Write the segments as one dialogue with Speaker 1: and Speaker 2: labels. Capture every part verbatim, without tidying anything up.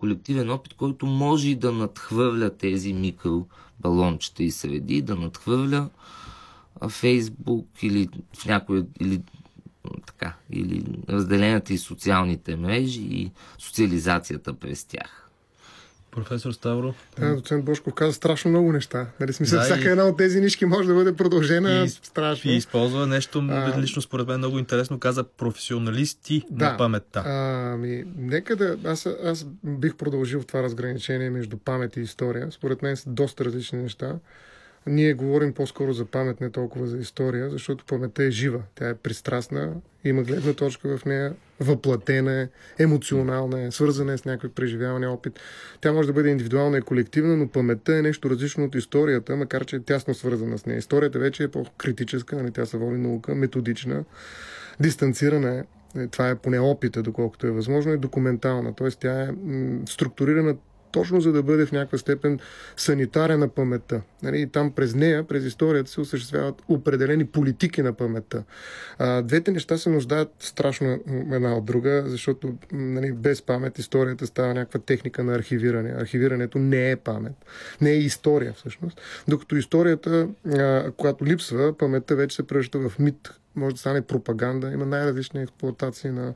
Speaker 1: колективен опит, който може да надхвърля тези микробалончета и среди, да надхвърля Фейсбук или в някои или така, или разделенията и социалните мрежи и социализацията през тях.
Speaker 2: Професор Ставро?
Speaker 3: Да, доцент Божков каза страшно много неща. Нали, смисъл,
Speaker 2: да,
Speaker 3: всяка
Speaker 2: и...
Speaker 3: една от тези нишки може да бъде продължена
Speaker 2: и,
Speaker 3: страшно.
Speaker 2: И използва нещо,
Speaker 3: а...
Speaker 2: лично според мен много интересно, каза професионалисти
Speaker 3: да,
Speaker 2: на паметта.
Speaker 3: А, ами, нека да... Аз, аз бих продължил това разграничение между памет и история. Според мен са доста различни неща. Ние говорим по-скоро за памет, не толкова за история, защото паметта е жива. Тя е пристрастна, има гледна точка в нея, въплатена е, емоционална е, свързана е с някакви преживявания, опит. Тя може да бъде индивидуална и колективна, но паметта е нещо различно от историята, макар че е тясно свързана с нея. Историята вече е по-критическа, нали? Тя се води наука, методична, дистанцирана е. Това е поне опита, доколкото е възможно, е документална. Т.е. тя е м- структурирана точно за да бъде в някаква степен санитаря на паметта. Нали, и там през нея, през историята се осъществяват определени политики на паметта. А, двете неща се нуждаят страшно една от друга, защото нали, без памет историята става някаква техника на архивиране. Архивирането не е памет. Не е история всъщност. Докато историята, а, която липсва, паметта вече се превръща в мит. Може да стане пропаганда. Има най-различни експлоатации на,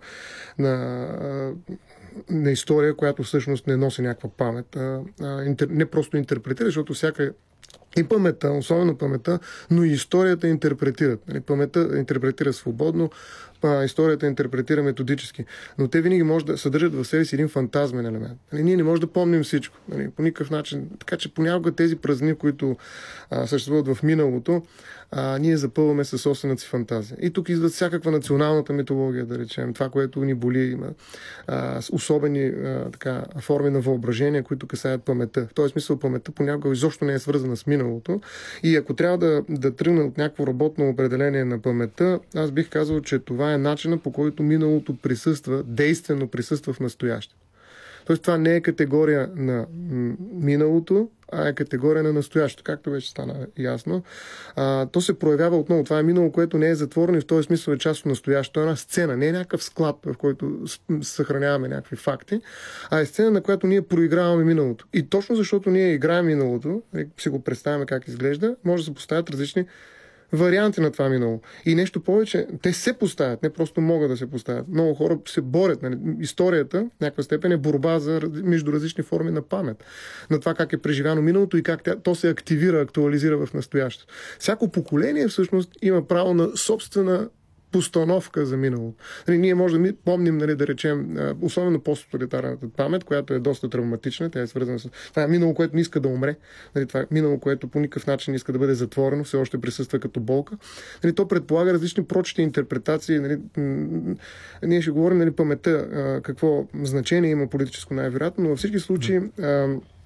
Speaker 3: на на история, която всъщност не носи някаква памет. А, а, интер, не просто интерпретира, защото всяка и паметта, особено паметта, но и историята интерпретират. Нали, паметта интерпретира свободно, а, историята интерпретира методически. Но те винаги може да съдържат в себе си един фантазмен елемент. Нали, ние не можем да помним всичко. Нали, по никакъв начин. Така че понякога тези празни, които а, съществуват в миналото, а, ние запълваме със собствената си фантазия. И тук идват всякаква националната митология, да речем. Това, което ни боли, има а, особени а, така, форми на въображение, които касаят паметта. В този смисъл паметта понякога изобщо не е свързана с миналото. И ако трябва да, да тръгна от някакво работно определение на паметта, аз бих казал, че това е начина, по който миналото присъства, действено присъства в настоящето. Тоест това не е категория на миналото, а е категория на настоящето, както вече стана ясно. А, то се проявява отново. Това е минало, което не е затворено и в този смисъл е част от настоящето. Това е една сцена, не е някакъв склад, в който съхраняваме някакви факти, а е сцена, на която ние проиграваме миналото. И точно защото ние играем миналото, си го представяме как изглежда, може да се поставят различни варианти на това минало. И нещо повече, те се поставят, не просто могат да се поставят. Много хора се борят. Нали? Историята, в някаква степен, е борба за, между различни форми на памет. На това как е преживяно миналото и как тя, то се активира, актуализира в настоящето. Всяко поколение всъщност има право на собствена постановка за минало. Нали, ние може да ми помним, нали, да речем, особено посттоталитарната памет, която е доста травматична, тя е свързана с... Това е минало, което не иска да умре. Нали, това е минало, което по никакъв начин не иска да бъде затворено, все още присъства като болка. Нали, то предполага различни прочити интерпретации. Нали, м- ние ще говорим, нали, паметта, а, какво значение има политическо най-вероятно, но във всички случаи а,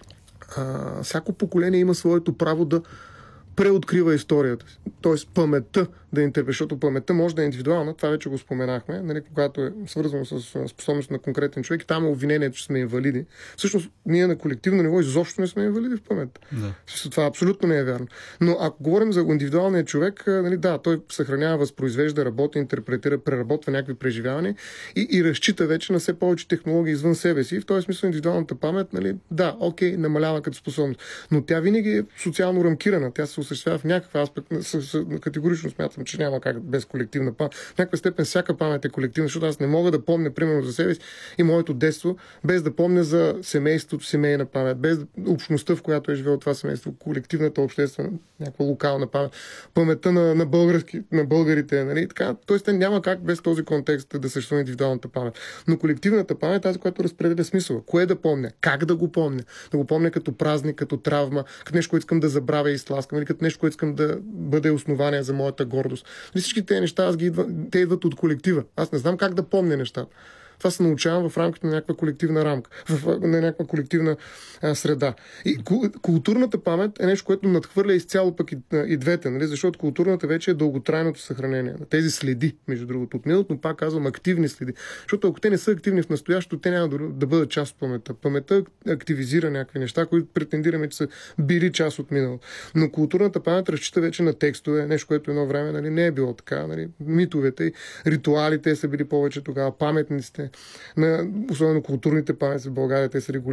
Speaker 3: а, всяко поколение има своето право да преоткрива историята си. Тоест паметта да интерпретира, защото паметта може да е индивидуална, това вече го споменахме, нали, когато е свързано с способност на конкретен човек и там е обвинението, че сме инвалиди. Всъщност, ние на колективно ниво изобщо не сме инвалиди в паметта. Да. Това абсолютно не е вярно. Но ако говорим за индивидуалния човек, нали, да, той съхранява, възпроизвежда, работи, интерпретира, преработва някакви преживявания и, и разчита вече на все повече технологии извън себе си. В този смисъл индивидуалната памет, нали, да, окей, намалява като способност. Но тя винаги е социално рамкирана. Тя се осъществява в някакъв аспект. Категорично смятам, че няма как без колективна памет. В някаква степен всяка памет е колективна, защото аз не мога да помня, примерно, за себе си и моето детство, без да помня за семейството, семейна памет, без общността, в която е живело това семейство, колективната обществена, някаква локална памет, паметта на, на, български, на българите, нали, така. Тоест, няма как без този контекст да съществува индивидуалната памет. Но колективната памет е тази, която разпределя смисъла. Кое да помня? Как да го помня? Да го помня като празник, като травма, като нещо, което искам да забравя и изтласкам, или като нещо, което искам да бъде основание за моята гордост. Всички тези неща, аз ги идва, те идват от колектива. Аз не знам как да помня нещата. Това се научавам в рамките на някаква колективна рамка, в, на някаква колективна а, среда. И културната памет е нещо, което надхвърля изцяло пък и, и двете, нали? Защото културната вече е дълготрайното съхранение на тези следи, между другото, от миналото, но пак казвам активни следи. Защото ако те не са активни в настоящето, те няма да, да бъдат част от паметта. Паметта активизира някакви неща, които претендираме, че са били част от миналото. Но културната памет разчита вече на текстове, нещо, което едно време, нали, не е било така. Нали? Митовете, ритуалите са били повече тогава, паметниците, на особено културните паметници в България, те са регулирани.